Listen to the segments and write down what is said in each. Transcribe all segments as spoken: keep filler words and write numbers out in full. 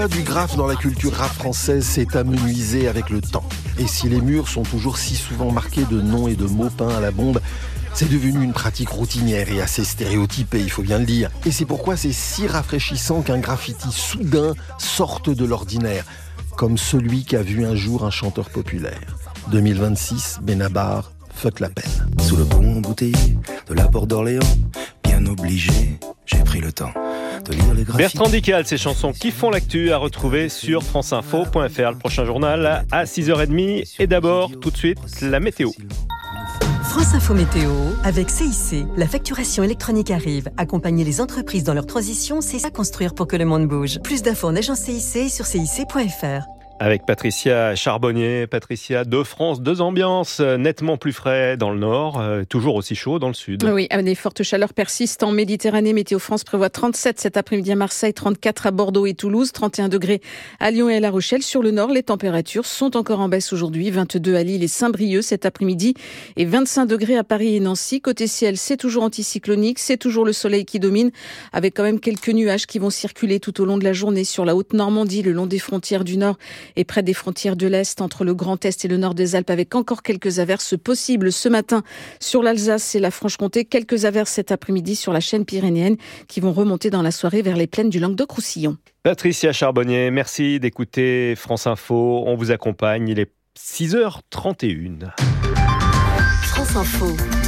Du graphe dans la culture rap française s'est amenuisé avec le temps. Et si les murs sont toujours si souvent marqués de noms et de mots peints à la bombe, c'est devenu une pratique routinière et assez stéréotypée, il faut bien le dire. Et c'est pourquoi c'est si rafraîchissant qu'un graffiti soudain sorte de l'ordinaire, comme celui qu'a vu un jour un chanteur populaire. deux mille vingt-six, Benabar, fuck la peine. Sous le pont embouteillé de la porte d'Orléans, bien obligé, j'ai pris le temps de lire les graphiques. Bertrand Dical, ces chansons qui font l'actu à retrouver sur franceinfo point f r. Le prochain journal à six heures trente. Et d'abord, tout de suite, la météo. France Info Météo, avec C I C. La facturation électronique arrive. Accompagner les entreprises dans leur transition, c'est ça construire pour que le monde bouge. Plus d'infos en agence C I C sur C I C point F R. Avec Patricia Charbonnier. Patricia, deux France, deux ambiances, nettement plus frais dans le nord, euh, toujours aussi chaud dans le sud. Oui, des fortes chaleurs persistent en Méditerranée. Météo France prévoit trente-sept cet après-midi à Marseille, trente-quatre à Bordeaux et Toulouse, trente et un degrés à Lyon et à La Rochelle. Sur le nord, les températures sont encore en baisse aujourd'hui, vingt-deux à Lille et Saint-Brieuc cet après-midi et vingt-cinq degrés à Paris et Nancy. Côté ciel, c'est toujours anticyclonique, c'est toujours le soleil qui domine, avec quand même quelques nuages qui vont circuler tout au long de la journée sur la Haute-Normandie, le long des frontières du nord et près des frontières de l'Est, entre le Grand Est et le nord des Alpes, avec encore quelques averses possibles ce matin sur l'Alsace et la Franche-Comté. Quelques averses cet après-midi sur la chaîne pyrénéenne qui vont remonter dans la soirée vers les plaines du Languedoc-Roussillon. Patricia Charbonnier, merci d'écouter France Info. On vous accompagne, il est six heures trente et une. France Info.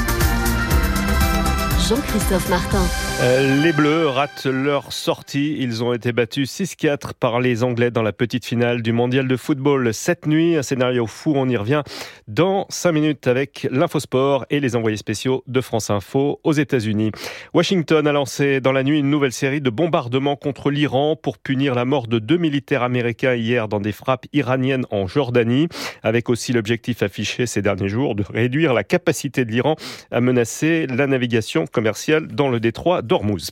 Jean-Christophe Martin. Euh, les Bleus ratent leur sortie. Ils ont été battus six quatre par les Anglais dans la petite finale du mondial de football cette nuit. Un scénario fou, on y revient dans cinq minutes avec l'Infosport et les envoyés spéciaux de France Info aux États-Unis. Washington a lancé dans la nuit une nouvelle série de bombardements contre l'Iran pour punir la mort de deux militaires américains hier dans des frappes iraniennes en Jordanie, avec aussi l'objectif affiché ces derniers jours de réduire la capacité de l'Iran à menacer la navigation commerciale dans le détroit d'Ormuz.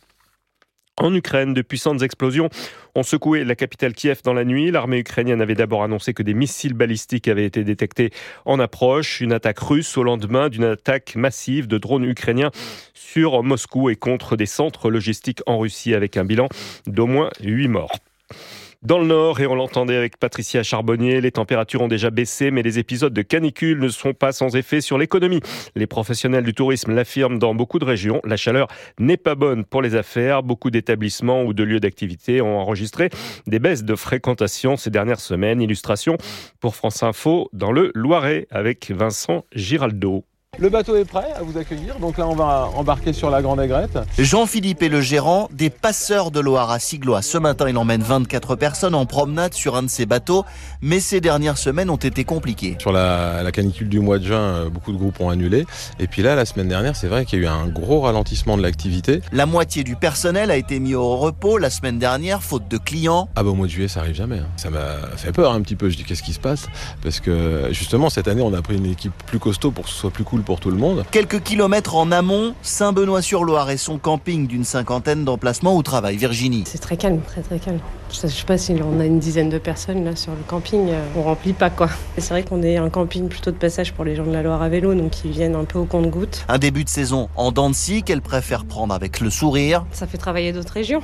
En Ukraine, de puissantes explosions ont secoué la capitale Kiev dans la nuit. L'armée ukrainienne avait d'abord annoncé que des missiles balistiques avaient été détectés en approche. Une attaque russe au lendemain d'une attaque massive de drones ukrainiens sur Moscou et contre des centres logistiques en Russie, avec un bilan d'au moins huit morts. Dans le nord, et on l'entendait avec Patricia Charbonnier, les températures ont déjà baissé, mais les épisodes de canicule ne sont pas sans effet sur l'économie. Les professionnels du tourisme l'affirment dans beaucoup de régions. La chaleur n'est pas bonne pour les affaires. Beaucoup d'établissements ou de lieux d'activité ont enregistré des baisses de fréquentation ces dernières semaines. Illustration pour France Info dans le Loiret avec Vincent Giraldo. Le bateau est prêt à vous accueillir, donc là on va embarquer sur la Grande Aigrette. Jean-Philippe est le gérant des Passeurs de Loire à Siglois. Ce matin, il emmène vingt-quatre personnes en promenade sur un de ses bateaux, mais ces dernières semaines ont été compliquées. Sur la, la canicule du mois de juin, beaucoup de groupes ont annulé. Et puis là, la semaine dernière, c'est vrai qu'il y a eu un gros ralentissement de l'activité. La moitié du personnel a été mis au repos la semaine dernière, faute de clients. Ah bah au mois de juillet, ça arrive jamais. Ça m'a fait peur un petit peu. Je dis qu'est-ce qui se passe ? Parce que justement, cette année, on a pris une équipe plus costaud pour que ce soit plus cool pour tout le monde. Quelques kilomètres en amont, Saint-Benoît-sur-Loire et son camping d'une cinquantaine d'emplacements où travaille Virginie. C'est très calme, très très calme. Je sais pas si on a une dizaine de personnes là sur le camping, on remplit pas quoi. Et c'est vrai qu'on est un camping plutôt de passage pour les gens de la Loire à vélo, donc ils viennent un peu au compte-gouttes. Un début de saison en dents de scie qu'elle préfère prendre avec le sourire. Ça fait travailler d'autres régions.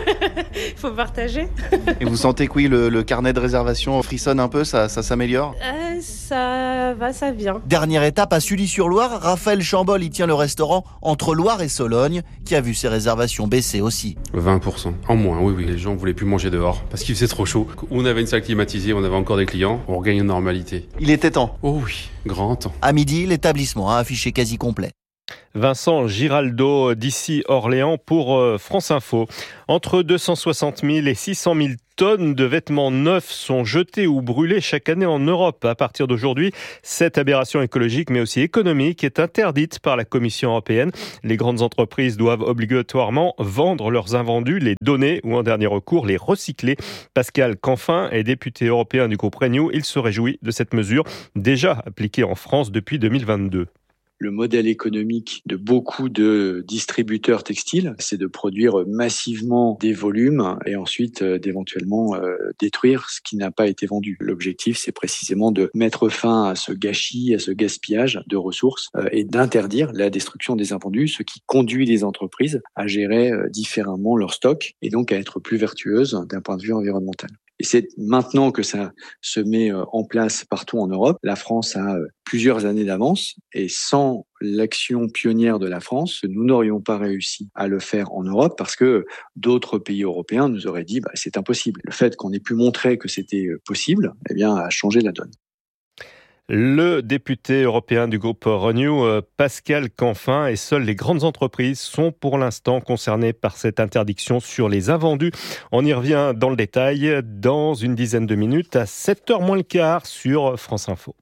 Il faut partager. Et vous sentez que oui, le, le carnet de réservation frissonne un peu, ça, ça s'améliore euh, Ça va, ça vient. Dernière étape à Sully-sur-Loire, Raphaël Chambol y tient le restaurant entre Loire et Sologne, qui a vu ses réservations baisser aussi. vingt pour cent en moins, oui, oui. Les gens voulaient plus manger dehors parce qu'il faisait trop chaud. On avait une salle climatisée, on avait encore des clients, on regagne une normalité. Il était temps. Oh oui, grand temps. À midi, l'établissement a affiché quasi complet. Vincent Giraldo d'ici Orléans pour France Info. Entre deux cent soixante mille et six cent mille tonnes de vêtements neufs sont jetées ou brûlées chaque année en Europe. À partir d'aujourd'hui, cette aberration écologique mais aussi économique est interdite par la Commission européenne. Les grandes entreprises doivent obligatoirement vendre leurs invendus, les donner ou en dernier recours les recycler. Pascal Canfin est député européen du groupe Renew. Il se réjouit de cette mesure déjà appliquée en France depuis deux mille vingt-deux. Le modèle économique de beaucoup de distributeurs textiles, c'est de produire massivement des volumes et ensuite euh, d'éventuellement euh, détruire ce qui n'a pas été vendu. L'objectif, c'est précisément de mettre fin à ce gâchis, à ce gaspillage de ressources euh, et d'interdire la destruction des invendus, ce qui conduit les entreprises à gérer euh, différemment leur stock et donc à être plus vertueuses d'un point de vue environnemental. Et c'est maintenant que ça se met en place partout en Europe. La France a plusieurs années d'avance et sans l'action pionnière de la France, nous n'aurions pas réussi à le faire en Europe parce que d'autres pays européens nous auraient dit bah, c'est impossible. Le fait qu'on ait pu montrer que c'était possible, eh bien, a changé la donne. Le député européen du groupe Renew, Pascal Canfin, et seules les grandes entreprises sont pour l'instant concernées par cette interdiction sur les invendus. On y revient dans le détail dans une dizaine de minutes à sept heures moins le quart sur France Info.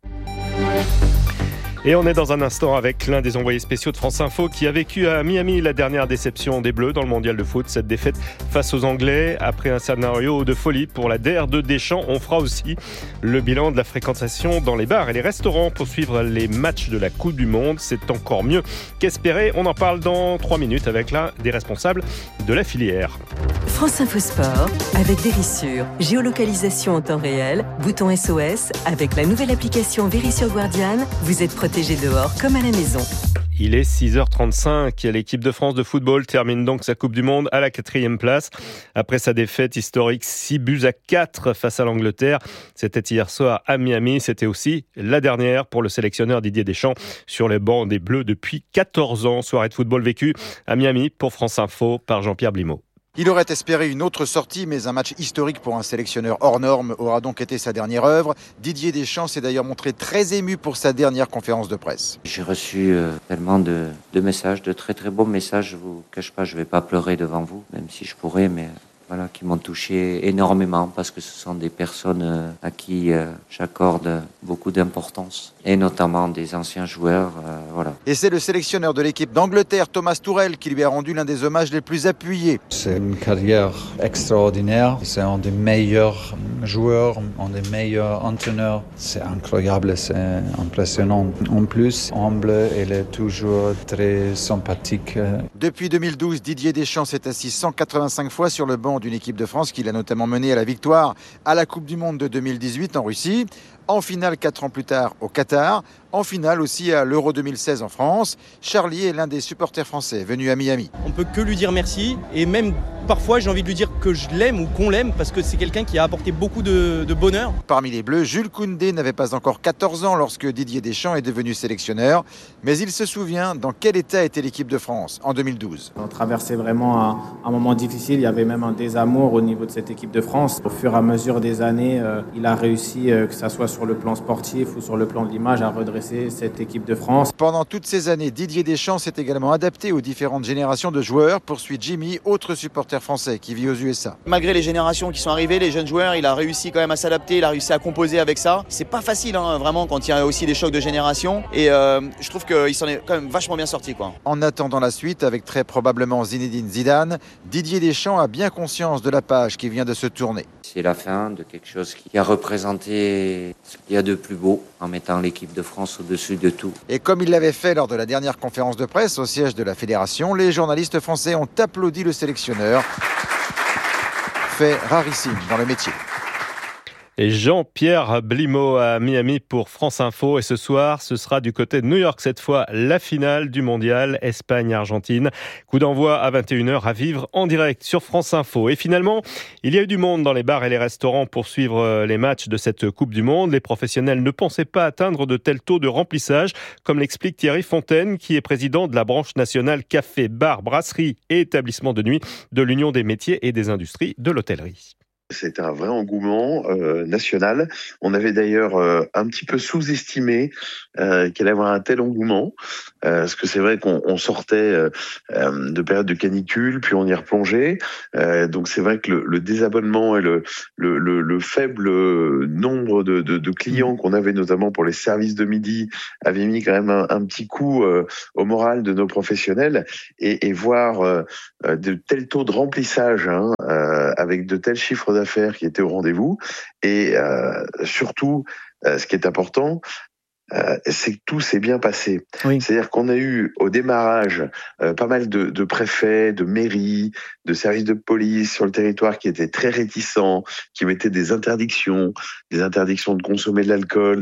Et on est dans un instant avec l'un des envoyés spéciaux de France Info qui a vécu à Miami la dernière déception des Bleus dans le mondial de foot. Cette défaite face aux Anglais après un scénario de folie pour la D R de Deschamps. On fera aussi le bilan de la fréquentation dans les bars et les restaurants pour suivre les matchs de la Coupe du Monde. C'est encore mieux qu'espérer. On en parle dans trois minutes avec l'un des responsables de la filière. France Info Sport avec Vérissure. Géolocalisation en temps réel, bouton S O S. Avec la nouvelle application Vérissure Guardian, vous êtes protégé dehors comme à la maison. Il est six heures trente-cinq. L'équipe de France de football termine donc sa Coupe du Monde à la quatrième place. Après sa défaite historique six buts à quatre face à l'Angleterre. C'était hier soir à Miami. C'était aussi la dernière pour le sélectionneur Didier Deschamps sur les bancs des Bleus depuis quatorze ans. Soirée de football vécue à Miami pour France Info par Jean-Pierre Blimaud. Il aurait espéré une autre sortie, mais un match historique pour un sélectionneur hors norme aura donc été sa dernière œuvre. Didier Deschamps s'est d'ailleurs montré très ému pour sa dernière conférence de presse. J'ai reçu euh, tellement de, de messages, de très très beaux messages. Je vous cache pas, je vais pas pleurer devant vous, même si je pourrais, mais voilà, qui m'ont touché énormément parce que ce sont des personnes euh, à qui euh, j'accorde beaucoup d'importance, et notamment des anciens joueurs. Euh, voilà. Et c'est le sélectionneur de l'équipe d'Angleterre, Thomas Tuchel, qui lui a rendu l'un des hommages les plus appuyés. C'est une carrière extraordinaire. C'est un des meilleurs joueurs, un des meilleurs entraîneurs. C'est incroyable, c'est impressionnant. En plus, humble, il est toujours très sympathique. Depuis deux mille douze, Didier Deschamps s'est assis cent quatre-vingt-cinq fois sur le banc d'une équipe de France qu'il a notamment menée à la victoire à la Coupe du Monde de deux mille dix-huit en Russie, en finale quatre ans plus tard au Qatar, en finale aussi à l'Euro deux mille seize en France. Charlie est l'un des supporters français venus à Miami. On peut que lui dire merci, et même parfois j'ai envie de lui dire que je l'aime ou qu'on l'aime parce que c'est quelqu'un qui a apporté beaucoup de, de bonheur. Parmi les Bleus, Jules Koundé n'avait pas encore quatorze ans lorsque Didier Deschamps est devenu sélectionneur, mais il se souvient dans quel état était l'équipe de France en deux mille douze. On traversait vraiment un, un moment difficile, il y avait même un désamour au niveau de cette équipe de France. Au fur et à mesure des années, euh, il a réussi, euh, que ce soit sur le plan sportif ou sur le plan de l'image, à redresser cette équipe de France. Pendant toutes ces années, Didier Deschamps s'est également adapté aux différentes générations de joueurs, poursuit Jimmy, autre supporter français qui vit aux U S A. Malgré les générations qui sont arrivées, les jeunes joueurs, il a réussi quand même à s'adapter, il a réussi à composer avec ça. C'est pas facile, hein, vraiment, quand il y a aussi des chocs de génération, et euh, je trouve qu'il s'en est quand même vachement bien sorti, quoi. En attendant la suite, avec très probablement Zinedine Zidane, Didier Deschamps a bien conscience de la page qui vient de se tourner. C'est la fin de quelque chose qui a représenté ce qu'il y a de plus beau en mettant l'équipe de France au-dessus de tout. Et comme il l'avait fait lors de la dernière conférence de presse au siège de la fédération, les journalistes français ont applaudi le sélectionneur. Fait rarissime dans le métier. Et Jean-Pierre Blimaud à Miami pour France Info. Et ce soir, ce sera du côté de New York, cette fois, la finale du mondial Espagne-Argentine. Coup d'envoi à vingt et une heures à vivre en direct sur France Info. Et finalement, il y a eu du monde dans les bars et les restaurants pour suivre les matchs de cette Coupe du Monde. Les professionnels ne pensaient pas atteindre de tels taux de remplissage, comme l'explique Thierry Fontaine, qui est président de la branche nationale café, bar, brasserie et établissement de nuit de l'Union des métiers et des industries de l'hôtellerie. C'était un vrai engouement euh, national. On avait d'ailleurs euh, un petit peu sous-estimé euh, qu'il allait y avoir un tel engouement, euh, parce que c'est vrai qu'on on sortait euh, de périodes de canicule, puis on y replongeait. Euh, donc c'est vrai que le, le désabonnement et le, le, le, le faible nombre de, de, de clients qu'on avait, notamment pour les services de midi, avait mis quand même un, un petit coup euh, au moral de nos professionnels. Et, et voir euh, de tels taux de remplissage, hein, euh, avec de tels chiffres d'affaires affaires qui étaient au rendez-vous, et euh, surtout euh, ce qui est important, euh, c'est que tout s'est bien passé. Oui. C'est-à-dire qu'on a eu au démarrage euh, pas mal de, de préfets, de mairies, de services de police sur le territoire qui étaient très réticents, qui mettaient des interdictions, des interdictions de consommer de l'alcool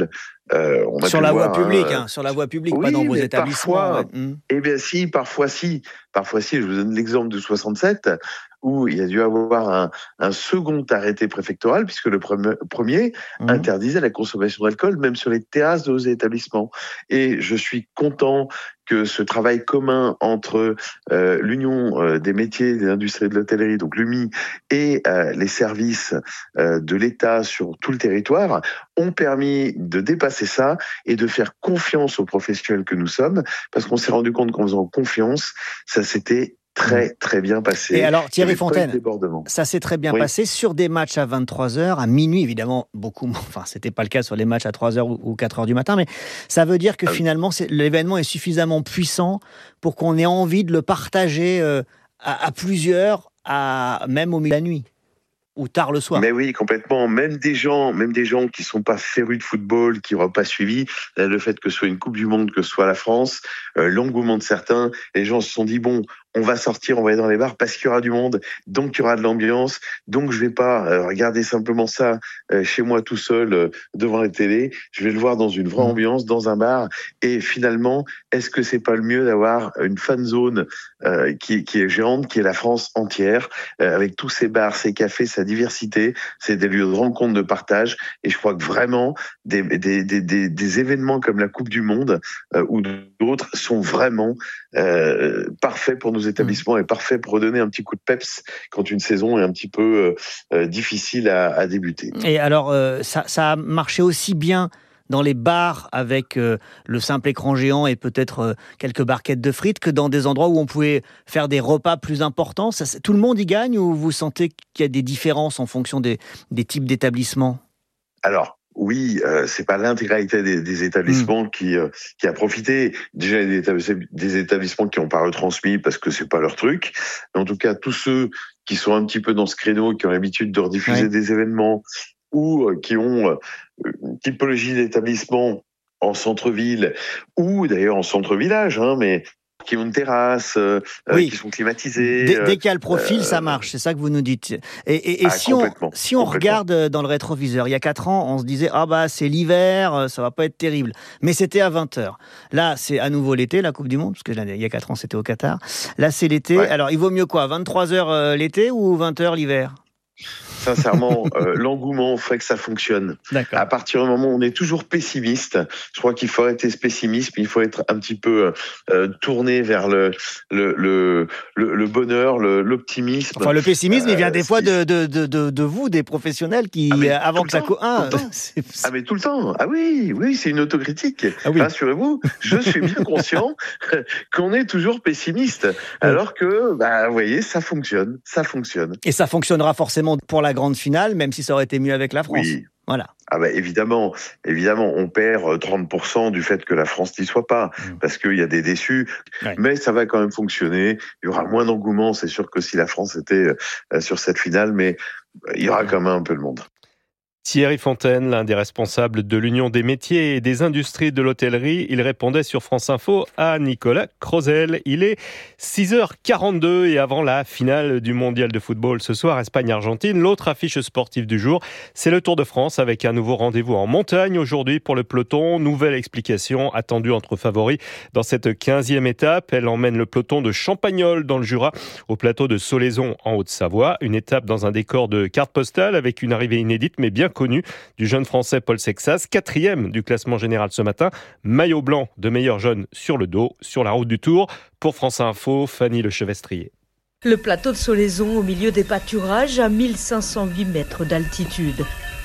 Euh, on a sur pu la voir, voie publique, hein, hein, sur la voie publique, oui, pas dans vos mais établissements. Parfois, ouais. mmh. eh bien si, parfois si, parfois si. Je vous donne l'exemple de soixante-sept, où il y a dû avoir un, un second arrêté préfectoral, puisque le pre- premier mmh. interdisait la consommation d'alcool, même sur les terrasses de nos établissements. Et je suis content que ce travail commun entre euh, l'Union euh, des métiers et des industries de l'hôtellerie, donc l'U M I, et euh, les services euh, de l'État sur tout le territoire, ont permis de dépasser ça et de faire confiance aux professionnels que nous sommes, parce qu'on s'est rendu compte qu'en faisant confiance, ça s'était très très bien passé. Et alors Thierry Fontaine, ça s'est très bien oui. passé sur des matchs à vingt-trois heures, à minuit évidemment, beaucoup, enfin c'était pas le cas sur les matchs à trois heures ou quatre heures du matin, mais ça veut dire que ah, finalement c'est, l'événement est suffisamment puissant pour qu'on ait envie de le partager euh, à, à plusieurs, à, même au milieu de la nuit ou tard le soir. Mais oui, complètement. Même des gens, même des gens qui sont pas férus de football, qui n'auraient pas suivi, le fait que ce soit une Coupe du Monde, que ce soit la France, euh, l'engouement de certains, les gens se sont dit bon, on va sortir, on va aller dans les bars parce qu'il y aura du monde, donc il y aura de l'ambiance, donc je vais pas euh, regarder simplement ça euh, chez moi tout seul euh, devant la télé, je vais le voir dans une vraie ambiance, dans un bar. Et finalement, est-ce que c'est pas le mieux d'avoir une fan zone euh, qui, qui est géante, qui est la France entière, euh, avec tous ces bars, ces cafés, sa diversité, c'est des lieux de rencontre, de partage. Et je crois que vraiment des, des, des, des, des événements comme la Coupe du Monde euh, ou d'autres sont vraiment euh, parfaits pour nous établissements est parfait pour redonner un petit coup de peps quand une saison est un petit peu euh, difficile à, à débuter. Et alors, euh, ça, ça a marché aussi bien dans les bars avec euh, le simple écran géant et peut-être euh, quelques barquettes de frites que dans des endroits où on pouvait faire des repas plus importants. Ça, tout le monde y gagne ou vous sentez qu'il y a des différences en fonction des, des types d'établissements ? Alors, oui, euh, c'est pas l'intégralité des, des établissements mmh. qui euh, qui a profité. Déjà, il y a des, des établissements qui n'ont pas retransmis parce que c'est pas leur truc. Mais en tout cas, tous ceux qui sont un petit peu dans ce créneau, qui ont l'habitude de rediffuser ouais. des événements ou euh, qui ont euh, une typologie d'établissement en centre-ville ou d'ailleurs en centre-village, hein, mais qui ont une terrasse, euh, oui. qui sont climatisés. Dès, dès qu'il y a le profil, euh, ça marche, c'est ça que vous nous dites. Et, et, et ah, si, on, si on regarde dans le rétroviseur, il y a quatre ans, on se disait « Ah bah c'est l'hiver, ça va pas être terrible ». Mais c'était à vingt heures. Là, c'est à nouveau l'été, la Coupe du Monde, parce que il y a quatre ans, c'était au Qatar. Là, c'est l'été. Ouais. Alors, il vaut mieux quoi, vingt-trois heures euh, l'été ou vingt heures l'hiver ? Sincèrement, euh, l'engouement ferait que ça fonctionne. D'accord. À partir du moment où on est toujours pessimiste, je crois qu'il faut arrêter ce pessimisme, il faut être un petit peu euh, tourné vers le, le, le, le, le bonheur, le, l'optimisme. Enfin, le pessimisme, euh, il vient des fois de, de, de, de, de vous, des professionnels qui, ah, avant que ça... Co- ah, c'est... ah, mais tout le temps. Ah oui, oui, c'est une autocritique. Ah, oui. Rassurez-vous, je suis bien conscient qu'on est toujours pessimiste. Alors que, bah, vous voyez, ça fonctionne, ça fonctionne. Et ça fonctionnera forcément pour la grande finale, même si ça aurait été mieux avec la France. Oui. Voilà. Ah bah évidemment, évidemment, on perd trente pour cent du fait que la France n'y soit pas, mmh. parce qu'il y a des déçus, ouais. mais ça va quand même fonctionner. Il y aura moins d'engouement, c'est sûr, que si la France était sur cette finale, mais il y aura quand même un peu de monde. Thierry Fontaine, l'un des responsables de l'Union des métiers et des industries de l'hôtellerie, il répondait sur France Info à Nicolas Crozel. Il est six heures quarante-deux et avant la finale du mondial de football ce soir, Espagne-Argentine, l'autre affiche sportive du jour, c'est le Tour de France avec un nouveau rendez-vous en montagne aujourd'hui pour le peloton. Nouvelle explication attendue entre favoris dans cette quinzième étape. Elle emmène le peloton de Champagnole dans le Jura au plateau de Solaizon en Haute-Savoie. Une étape dans un décor de carte postale avec une arrivée inédite mais bien connu du jeune français Paul Sexas, quatrième du classement général ce matin, maillot blanc de meilleur jeune sur le dos, sur la route du Tour. Pour France Info, Fanny Lechevestrier. Le plateau de Solaizon au milieu des pâturages à mille cinq cent huit mètres d'altitude.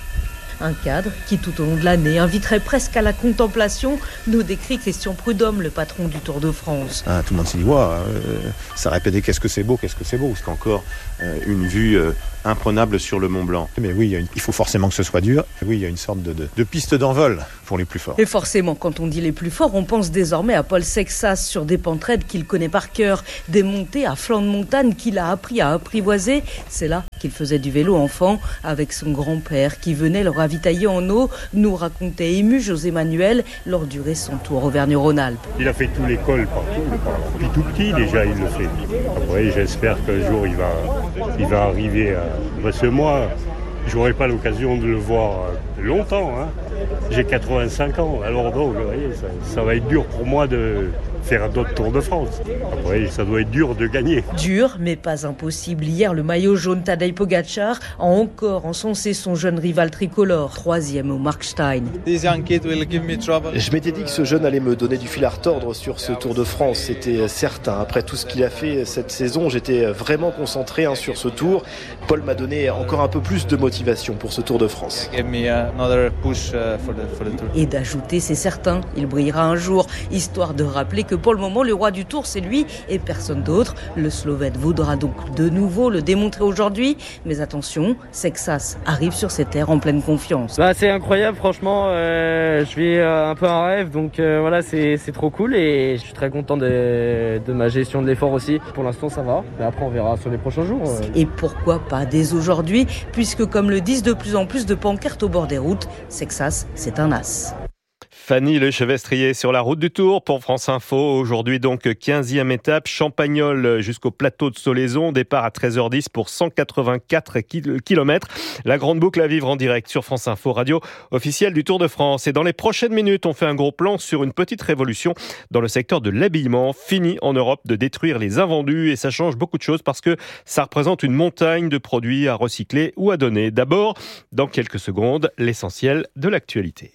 Un cadre qui, tout au long de l'année, inviterait presque à la contemplation, nous décrit Christian Prudhomme, le patron du Tour de France. Ah, tout le monde s'est dit, wow, euh, ça répétait qu'est-ce que c'est beau, qu'est-ce que c'est beau. C'est encore euh, une vue euh, imprenable sur le Mont Blanc. Mais oui, il, y a une, il faut forcément que ce soit dur. Oui, il y a une sorte de, de, de piste d'envol pour les plus forts. Et forcément, quand on dit les plus forts, on pense désormais à Paul Sexas sur des pentes raides qu'il connaît par cœur, des montées à flanc de montagne qu'il a appris à apprivoiser. C'est là qu'il faisait du vélo enfant avec son grand-père qui venait le ravitailler en eau, nous racontait ému José Manuel lors du récent Tour Auvergne-Rhône-Alpes. Il a fait tout l'école partout, depuis tout petit déjà il le fait. Après j'espère qu'un jour il va, il va arriver à... Parce que moi, J'aurai pas l'occasion de le voir longtemps. Hein. J'ai quatre-vingt-cinq ans, alors donc, vous voyez, ça, ça va être dur pour moi de faire d'autres Tours de France. Après, ça doit être dur de gagner. Dur, mais pas impossible. Hier, le maillot jaune Tadej Pogacar a encore encensé son jeune rival tricolore, troisième au Markstein. Je m'étais dit que ce jeune allait me donner du fil à retordre sur ce Tour de France, c'était certain. Après tout ce qu'il a fait cette saison, j'étais vraiment concentré hein, sur ce Tour. Paul m'a donné encore un peu plus de motivation pour ce Tour de France. Et d'ajouter, c'est certain, il brillera un jour, histoire de rappeler que pour le moment, le roi du Tour, c'est lui et personne d'autre. Le Slovène voudra donc de nouveau le démontrer aujourd'hui. Mais attention, Sexas arrive sur ses terres en pleine confiance. Bah, c'est incroyable, franchement. Euh, je vis euh, un peu un rêve, donc euh, voilà, c'est, c'est trop cool. Et je suis très content de, de ma gestion de l'effort aussi. Pour l'instant, ça va. Mais après, on verra sur les prochains jours. Euh. Et pourquoi pas dès aujourd'hui, puisque comme le disent de plus en plus de pancartes au bord des routes, Sexas, c'est un as. Fanny Lechevestrier sur la route du Tour pour France Info. Aujourd'hui donc quinzième étape, Champagnole jusqu'au plateau de Solaison. Départ à treize heures dix pour cent quatre-vingt-quatre kilomètres. La grande boucle à vivre en direct sur France Info, radio officielle du Tour de France. Et dans les prochaines minutes, on fait un gros plan sur une petite révolution dans le secteur de l'habillement. Fini en Europe de détruire les invendus et ça change beaucoup de choses parce que ça représente une montagne de produits à recycler ou à donner. D'abord, dans quelques secondes, l'essentiel de l'actualité.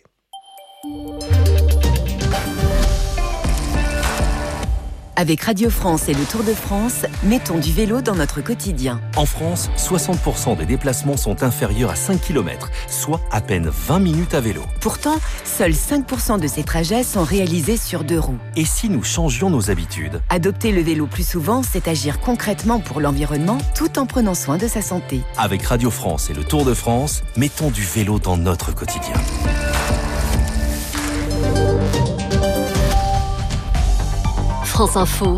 Avec Radio France et le Tour de France, mettons du vélo dans notre quotidien. En France, soixante pour cent des déplacements sont inférieurs à cinq kilomètres, soit à peine vingt minutes à vélo. Pourtant, seuls cinq pour cent de ces trajets sont réalisés sur deux roues. Et si nous changions nos habitudes ? Adopter le vélo plus souvent, c'est agir concrètement pour l'environnement tout en prenant soin de sa santé. Avec Radio France et le Tour de France, mettons du vélo dans notre quotidien. France Info,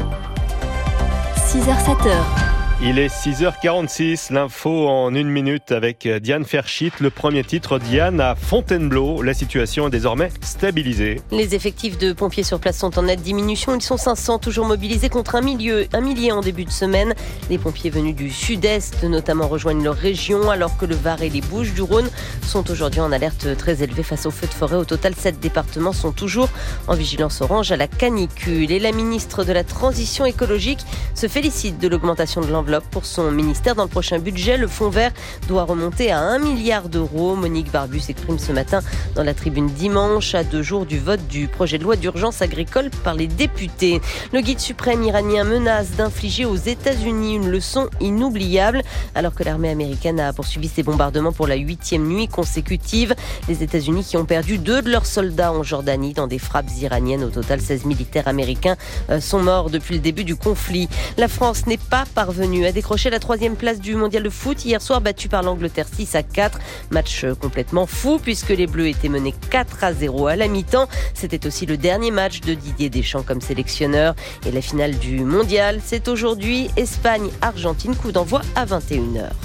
six heures sept heures. Il est six heures quarante-six, l'info en une minute avec Diane Ferschit. Le premier titre, Diane, à Fontainebleau. La situation est désormais stabilisée. Les effectifs de pompiers sur place sont en nette diminution. Ils sont cinq cents, toujours mobilisés contre un, milieu, un millier en début de semaine. Les pompiers venus du sud-est notamment rejoignent leur région, alors que le Var et les Bouches-du-Rhône sont aujourd'hui en alerte très élevée face aux feux de forêt. Au total, sept départements sont toujours en vigilance orange à la canicule. Et la ministre de la Transition écologique se félicite de l'augmentation de l'enveloppe pour son ministère. Dans le prochain budget, le fonds vert doit remonter à un milliard d'euros. Monique Barbu s'exprime ce matin dans la tribune dimanche, à deux jours du vote du projet de loi d'urgence agricole par les députés. Le guide suprême iranien menace d'infliger aux États-Unis une leçon inoubliable. Alors que l'armée américaine a poursuivi ses bombardements pour la huitième nuit consécutive, les États-Unis qui ont perdu deux de leurs soldats en Jordanie dans des frappes iraniennes. Au total, seize militaires américains sont morts depuis le début du conflit. La France n'est pas parvenue à décrocher la troisième place du mondial de foot hier soir, battu par l'Angleterre six à quatre. Match complètement fou puisque les Bleus étaient menés quatre à zéro à la mi-temps. C'était aussi le dernier match de Didier Deschamps comme sélectionneur. Et la finale du mondial, c'est aujourd'hui Espagne-Argentine, coup d'envoi à vingt et une heures.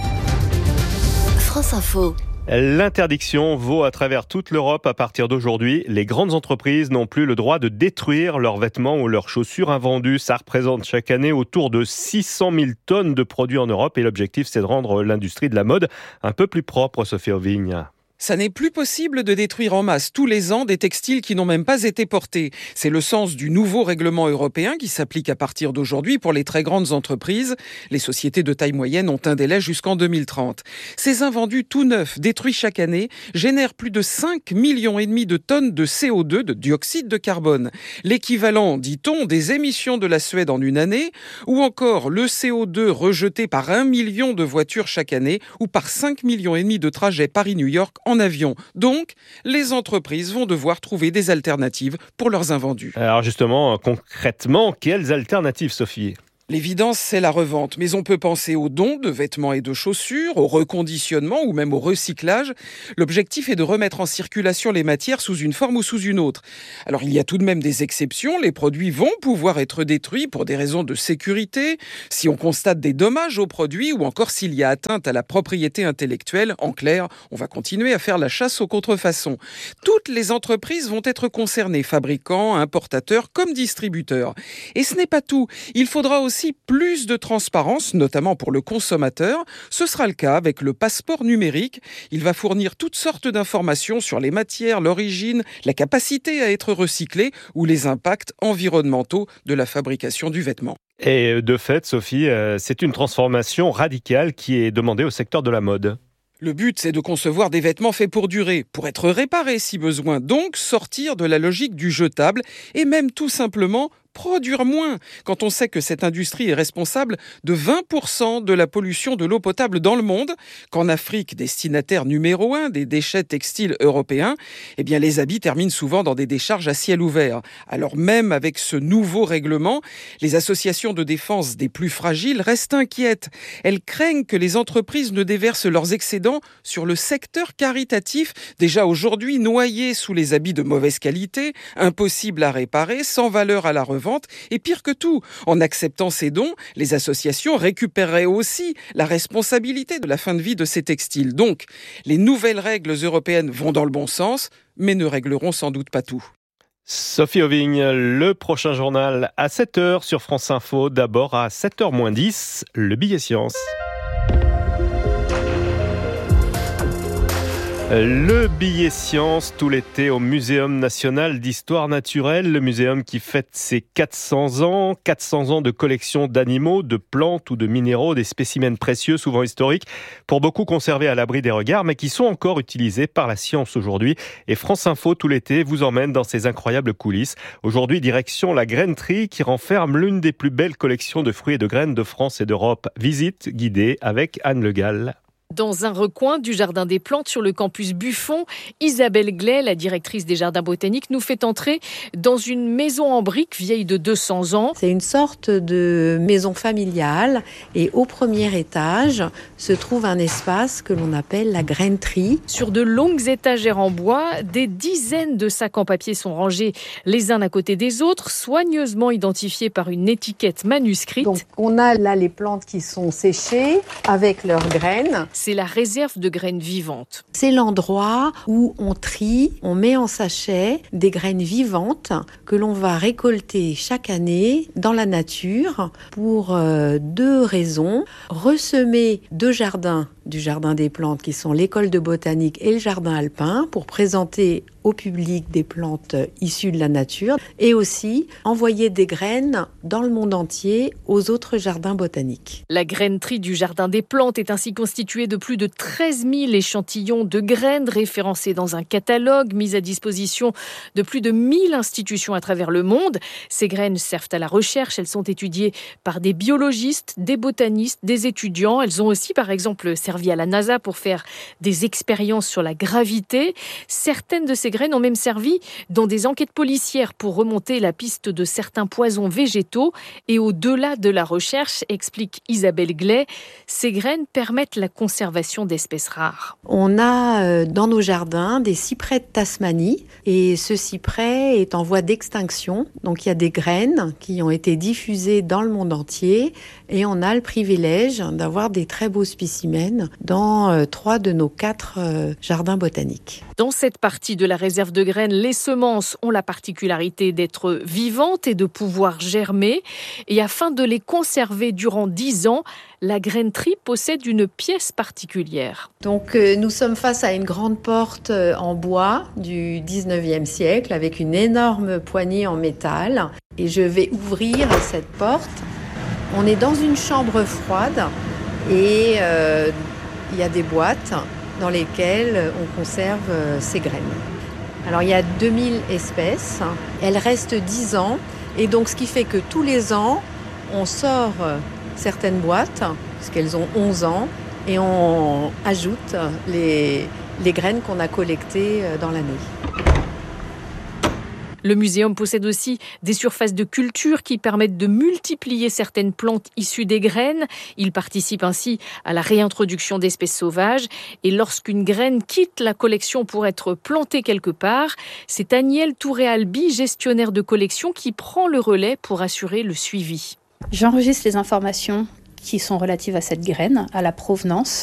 France Info. L'interdiction vaut à travers toute l'Europe à partir d'aujourd'hui. Les grandes entreprises n'ont plus le droit de détruire leurs vêtements ou leurs chaussures invendus. Ça représente chaque année autour de six cent mille tonnes de produits en Europe et l'objectif, c'est de rendre l'industrie de la mode un peu plus propre, Sophie Auvigne. Ça n'est plus possible de détruire en masse tous les ans des textiles qui n'ont même pas été portés. C'est le sens du nouveau règlement européen qui s'applique à partir d'aujourd'hui pour les très grandes entreprises. Les sociétés de taille moyenne ont un délai jusqu'en deux mille trente. Ces invendus tout neufs, détruits chaque année, génèrent plus de cinq millions et demi de tonnes de C O deux, de dioxyde de carbone. L'équivalent, dit-on, des émissions de la Suède en une année, ou encore le C O deux rejeté par un million de voitures chaque année, ou par cinq millions et demi de trajets Paris-New York en avion. Donc, les entreprises vont devoir trouver des alternatives pour leurs invendus. Alors justement, concrètement, quelles alternatives, Sophie ? L'évidence, c'est la revente, mais on peut penser aux dons de vêtements et de chaussures, au reconditionnement ou même au recyclage. L'objectif est de remettre en circulation les matières sous une forme ou sous une autre. Alors il y a tout de même des exceptions, les produits vont pouvoir être détruits pour des raisons de sécurité, si on constate des dommages aux produits ou encore s'il y a atteinte à la propriété intellectuelle. En clair, on va continuer à faire la chasse aux contrefaçons. Toutes les entreprises vont être concernées, fabricants, importateurs comme distributeurs. Et ce n'est pas tout, il faudra aussi aussi plus de transparence, notamment pour le consommateur. Ce sera le cas avec le passeport numérique. Il va fournir toutes sortes d'informations sur les matières, l'origine, la capacité à être recyclé ou les impacts environnementaux de la fabrication du vêtement. Et de fait, Sophie, c'est une transformation radicale qui est demandée au secteur de la mode. Le but, c'est de concevoir des vêtements faits pour durer, pour être réparés si besoin, donc sortir de la logique du jetable et même tout simplement produire moins, quand on sait que cette industrie est responsable de vingt pour cent de la pollution de l'eau potable dans le monde, qu'en Afrique, destinataire numéro un des déchets textiles européens, eh bien les habits terminent souvent dans des décharges à ciel ouvert. Alors même avec ce nouveau règlement, les associations de défense des plus fragiles restent inquiètes. Elles craignent que les entreprises ne déversent leurs excédents sur le secteur caritatif, déjà aujourd'hui noyé sous les habits de mauvaise qualité, impossible à réparer, sans valeur à la revente. Et pire que tout, en acceptant ces dons, les associations récupéreraient aussi la responsabilité de la fin de vie de ces textiles. Donc, les nouvelles règles européennes vont dans le bon sens, mais ne régleront sans doute pas tout. Sophie Auvigne, le prochain journal à sept heures sur France Info. D'abord à sept heures moins dix, le billet science. Le billet science tout l'été au Muséum national d'histoire naturelle, le muséum qui fête ses quatre cents ans, quatre cents ans de collection d'animaux, de plantes ou de minéraux, des spécimens précieux, souvent historiques, pour beaucoup conservés à l'abri des regards, mais qui sont encore utilisés par la science aujourd'hui. Et France Info tout l'été vous emmène dans ces incroyables coulisses. Aujourd'hui, direction la grainerie qui renferme l'une des plus belles collections de fruits et de graines de France et d'Europe. Visite guidée avec Anne Le Gall. Dans un recoin du Jardin des Plantes sur le campus Buffon, Isabelle Glay, la directrice des Jardins botaniques, nous fait entrer dans une maison en briques vieille de deux cents ans. C'est une sorte de maison familiale et au premier étage se trouve un espace que l'on appelle la grainerie. Sur de longues étagères en bois, des dizaines de sacs en papier sont rangés les uns à côté des autres, soigneusement identifiés par une étiquette manuscrite. Donc on a là les plantes qui sont séchées avec leurs graines. C'est la réserve de graines vivantes. C'est l'endroit où on trie, on met en sachet des graines vivantes que l'on va récolter chaque année dans la nature pour euh, deux raisons. Ressemer deux jardins du Jardin des Plantes qui sont l'école de botanique et le jardin alpin pour présenter au public des plantes issues de la nature et aussi envoyer des graines dans le monde entier aux autres jardins botaniques. La grainerie du Jardin des Plantes est ainsi constituée de plus de treize mille échantillons de graines référencés dans un catalogue mis à disposition de plus de mille institutions à travers le monde. Ces graines servent à la recherche, elles sont étudiées par des biologistes, des botanistes, des étudiants. Elles ont aussi par exemple servi à la NASA pour faire des expériences sur la gravité. Certaines de ces graines ont même servi dans des enquêtes policières pour remonter la piste de certains poisons végétaux. Et au-delà de la recherche, explique Isabelle Glay, ces graines permettent la conservation d'espèces rares. On a dans nos jardins des cyprès de Tasmanie et ce cyprès est en voie d'extinction. Donc il y a des graines qui ont été diffusées dans le monde entier et on a le privilège d'avoir des très beaux spécimens dans euh, trois de nos quatre euh, jardins botaniques. Dans cette partie de la réserve de graines, les semences ont la particularité d'être vivantes et de pouvoir germer. Et afin de les conserver durant dix ans, la grainerie possède une pièce particulière. Donc euh, nous sommes face à une grande porte euh, en bois du dix-neuvième siècle avec une énorme poignée en métal. Et je vais ouvrir cette porte. On est dans une chambre froide et euh, il y a des boîtes dans lesquelles on conserve euh, ces graines. Alors il y a deux mille espèces, elles restent dix ans et donc ce qui fait que tous les ans on sort certaines boîtes, puisqu'elles ont onze ans, et on ajoute les, les graines qu'on a collectées dans l'année. Le muséum possède aussi des surfaces de culture qui permettent de multiplier certaines plantes issues des graines. Il participe ainsi à la réintroduction d'espèces sauvages. Et lorsqu'une graine quitte la collection pour être plantée quelque part, c'est Agnelle Touré-Albi, gestionnaire de collection, qui prend le relais pour assurer le suivi. J'enregistre les informations qui sont relatives à cette graine, à la provenance.